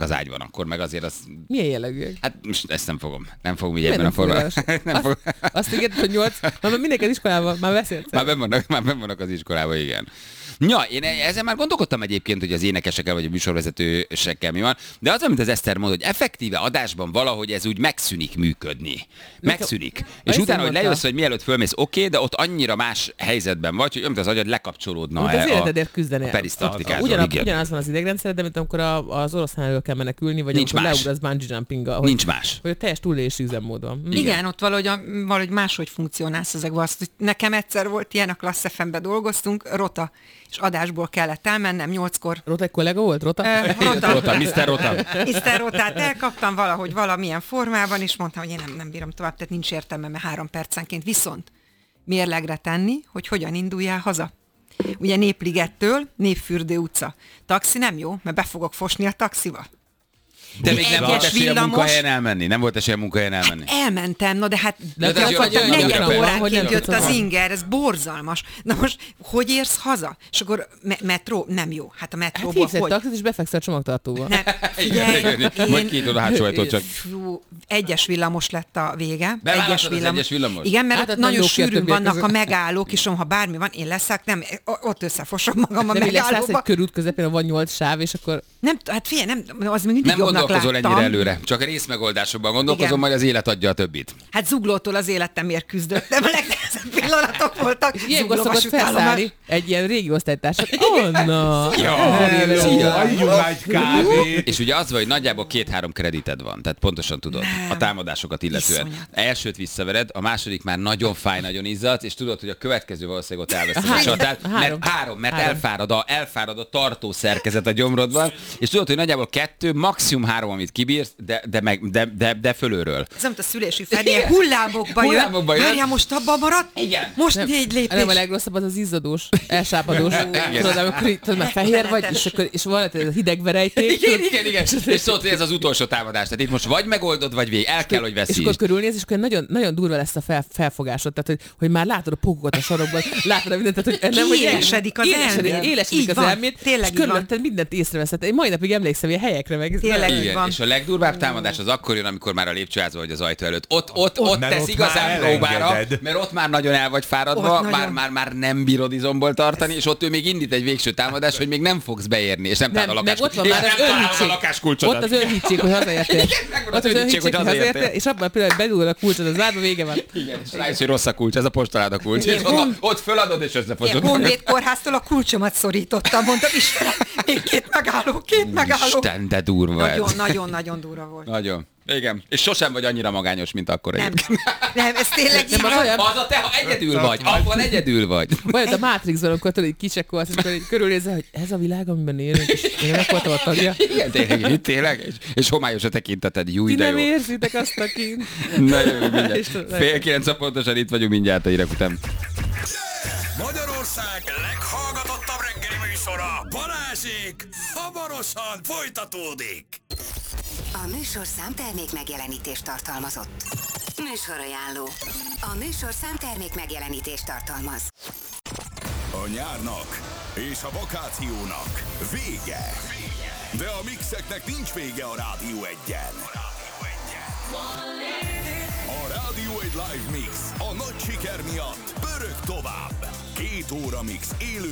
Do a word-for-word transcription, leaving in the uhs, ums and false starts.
az ágy van, akkor meg azért az... Milyen jellegűek? Hát most ezt nem fogom. Nem fogom így ebben a formában. Azt, azt ígérted, hogy nyolc, már mindenki az iskolában, már beszélsz. Már benn vannak, már benn vannak az iskolában, igen. Ja, én ezzel már gondolkodtam egyébként, hogy az énekesekkel vagy a műsorvezetősekkel mi van, de az, amit az Eszter mond, hogy effektíve adásban valahogy ez úgy megszűnik működni. Megszűnik. És utána, hogy lejössz, hogy mielőtt fölmész, oké, okay, de ott annyira más helyzetben vagy, hogy amit az agyad lekapcsolódna az életedért küzdeni. A perisztaktikától. Ugyanaz, ugyanaz van az idegrendszered, de mint amikor a, az oroszlán elől kell menekülni, vagy nincs amikor más. leugrasz bungee jumpinggal. Hogy, nincs más. Hogy a teljes túlélési üzemmód van. Igen. Igen, ott valahogy, a, valahogy máshogy funkcionálsz ezekben. Azt, hogy nekem egyszer volt ilyen, a Klassz ef em-ben dolgoztunk, rota, és adásból kellett elmennem nyolckor. Rota egy kollega volt? Rota? Uh, rota. Rota, miszter Rota. miszter Rotát elkaptam valahogy valamilyen formában, és mondtam, hogy én nem, nem bírom tovább, tehát nincs értelme, mert három percenként. Viszont mérlegre tenni, hogy hogyan induljál haza. Ugye Népligettől Népfürdő utca. Taxi nem jó, mert be fogok fosni a taxiba. De még nem volt esély a villamos... munkahelyen elmenni? Nem volt esély a munkahelyen elmenni? Hát elmentem, na de hát de de gyakorlatilag negyed óránként jött az van. inger, ez borzalmas. Na most, hogy érsz haza? És akkor me- metró, nem jó. Hát a metróból hát hívsz hogy? egy taxit, és befekszel a csomagtartóba. Nem, figyelj, Majd két oda hátsó ajtót csak. Fú, egyes villamos lett a vége. Beválasztod Egyes az villamos. egyes villamos? Igen, mert Hát, ott hát nem nagyon jó ki a sűrűn többiek vannak közül. a megállók, és ha bármi van, én leszek, nem, ott összefosom magam a Nem így lesz, egy megállóba. körút közepén, van nyolc sáv, és akkor... Nem, hát figyelj, nem, az még mindig Nem jobbnak gondolkozol láttam. ennyire előre, csak a részmegoldásokban gondolkozom, Igen. majd az élet adja a többit. Hát zuglótól az életemért küzdött, de a legnehezebb pillanatok voltak. Ilyenkor Zuglóba szokott sütállomás. felszállni egy ilyen régi osztálytársat. Anna! Adjunk egy kávét. És ugye az van, hogy nagyjából két-három kredited van, tehát pontosan tudod a támadásokat illetően. Iszonyat. Elsőt visszavered, a második már nagyon fáj, nagyon izzadsz, és tudod, hogy a következő valószínűleg ott elveszed a Három. csatát, mert Három. három, mert Három. elfárad a, elfárad a tartó szerkezet a gyomrodban, és tudod, hogy nagyjából kettő, maximum három, amit kibírsz, de, de, meg, de, de, de fölülről. Ez nem a szülési Feri, hullámokba jön. Hullámokba jön. Várjál, most abban maradt? Igen. Most Nem, négy lépés. nem a legrosszabb az az izzadós, elsápadós. Tudod, amikor így- tudod, már fehér vagy, és akkor és van egy hideg verejték. Igen, igen, igen. És szóval, hogy ez az utolsó támadás. Tehát itt most vagy megoldod, vagy vég. El kell, hogy És veszítsd. akkor körülnéz, és akkor nagyon, nagyon durva lesz a fel, felfogásod, tehát hogy, hogy már látod a pókokat a sarokban, látod a mindent, tehát hogy nem, hogy Élesedik az élesedik, elméd. élesedik Így az van. elmét, Tényleg és így van. körülötted mindent észreveszed. Én mai napig emlékszem ilyen helyekre meg. Tényleg. Igen, van. és a legdurvább támadás az akkor jön, amikor már a lépcsőházban vagy az ajtó előtt. Ott, ott, ott, ott mert tesz ott igazán már próbára, elengeded. mert ott már nagyon el vagy fáradva, Ott már, nagyon. már, már nem bírod izomból tartani, és ott ő még indít egy végső támadás, hogy még nem fogsz beérni, és nem találod a Nem, meg ott van és már nem az találod a önhittség. lakáskulcsodat. Ott az önhittség, hogy hazaértél. megvan Ott az önhittség, hogy hazaértél, és abban a pillanatban bedugod a kulcsot az zárba, vége van. Igen, és rájössz, hogy rossz a kulcs, ez a postalád a kulcs. Igen. És ott, ott föladod, és Ilyen összefosod. Honvéd kórháztól a kulcsomat szorítottam, mondtam, Istenem, még két megálló, két megálló. Isten, de durva ez. Nagyon, nagyon, nagyon durva volt. Nagyon. Igen. És sosem vagy annyira magányos, mint akkor Nem, egyébként. nem, ez tényleg így Nem, az van. olyan- Az a te, ha egyedül vagy, abban egyedül vagy. Olyan, a Matrixban, amikor tudod, így kicsekkolsz, és akkor így körülnézel, hogy ez a világ, amiben élünk, és én meg voltam a tagja. Igen, tényleg, itt tényleg, és, és homályos a tekinteted, jó Ti ide nem jó. érzitek azt a kint. Na jó, mindjárt. És tudod- Fél kilenc pontosan itt vagyunk mindjárt a hírek után. Magyarország leghallgatottabb reggeli műsora, Balázsék, hamarosan folytatódik. A műsorszám termék megjelenítést tartalmazott. Műsorajánló. A műsorszám termék megjelenítést tartalmaz. A nyárnak és a vakációnak vége. De a mixeknek nincs vége a Rádió egyen. A Rádió egy Live Mix a nagy siker miatt pörög tovább. Két óra mix élő